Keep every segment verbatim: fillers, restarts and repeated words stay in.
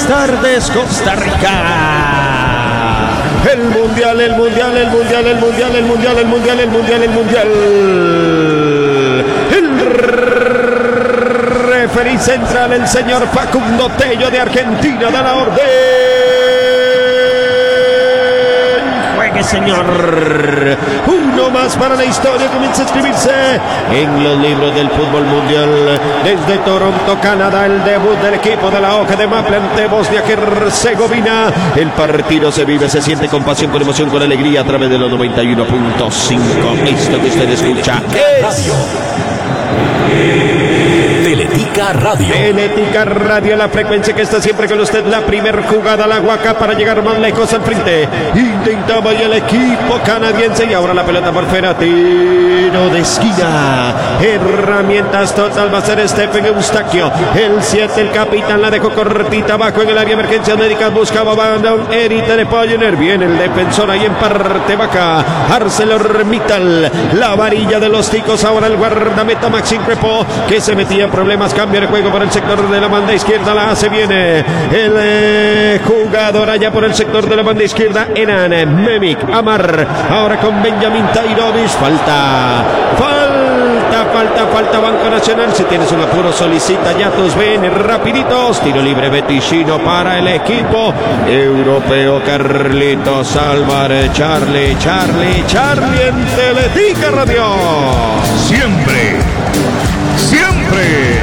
tardes, Costa Rica. El mundial, el mundial, el mundial, el mundial, el mundial, el mundial, el mundial, el mundial. El referí central, el señor Facundo Tello de Argentina, da la orden. Juegue, señor. Uno más para la historia, comienza a escribirse en los libros del fútbol mundial. Desde Toronto, Canadá, el debut del equipo de la Oca de Maple ante Bosnia Herzegovina. El partido se vive, se siente con pasión, con emoción, con alegría a través de los noventa y uno punto cinco. Esto que usted escucha es Teletica Radio. Teletica Radio, la frecuencia que está siempre con usted. La primera jugada, la Guaca para llegar más lejos al frente. Intentaba ya el equipo canadiense y ahora la pelota por fuera. Tiro de esquina. Herramientas total va a ser Stephen Eustaquio. El siete, el capitán, la dejó cortita abajo en el área de emergencias médicas. Buscaba Bandon Erita de Poyener. Viene el defensor ahí en parte baja. ArcelorMittal. La varilla de los ticos. Ahora el guardameta Maxime Crepeau, que se metía en problemas, cambia el juego por el sector de la banda izquierda, la hace bien el eh, jugador allá por el sector de la banda izquierda, Enan Memik Amar, ahora con Benjamin Tairovic, falta, falta, falta, falta, Banco Nacional, si tienes un apuro solicita ya tus ven rapiditos, tiro libre Beticino para el equipo europeo. Carlitos Álvarez, Charlie, Charlie, Charlie en Teletica Radio. Siempre, siempre,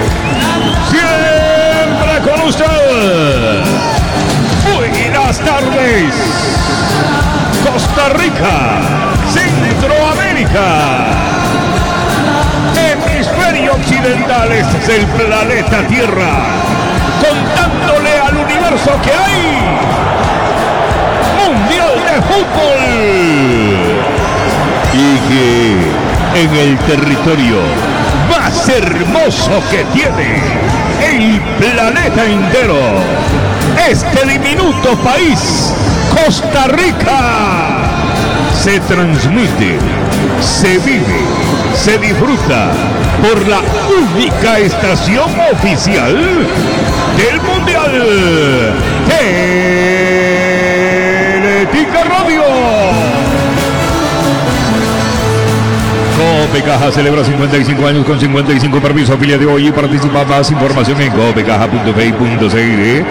siempre con usted. Buenas tardes, Costa Rica, Centroamérica, hemisferio occidental, este es el planeta Tierra, contándole al universo que hay Mundial de Fútbol y que en el territorio más hermoso que tiene el planeta entero, este diminuto país, Costa Rica, se transmite, se vive, se disfruta por la única estación oficial del Mundial, Teletica Radio. Copecaja celebra cincuenta y cinco años con cincuenta y cinco permisos afiliados de hoy y participa. Más información en copecaja punto fe punto c r.